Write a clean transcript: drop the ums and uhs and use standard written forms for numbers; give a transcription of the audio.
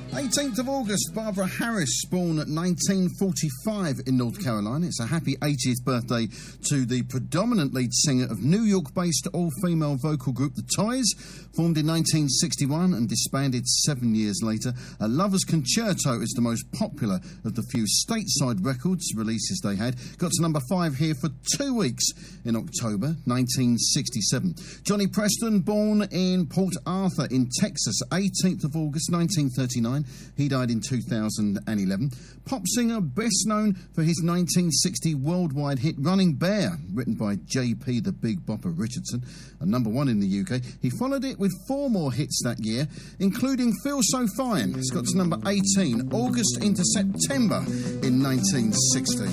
18th of August, Barbara Harris, born 1945 in North Carolina. It's a happy 80th birthday to the predominant lead singer of New York-based all-female vocal group The Toys, formed in 1961 and disbanded 7 years later. A Lover's Concerto is the most popular of the few stateside records releases they had. Got to number 5 here for 2 weeks in October 1967. Johnny Preston, born in Port Arthur in Texas, 18th of August 1939. He died in 2011. Pop singer best known for his 1960 worldwide hit Running Bear, written by J.P. the Big Bopper Richardson, a number 1 in the UK. He followed it with 4 more hits that year, including Feel So Fine. It's got to number 18, August into September in 1960.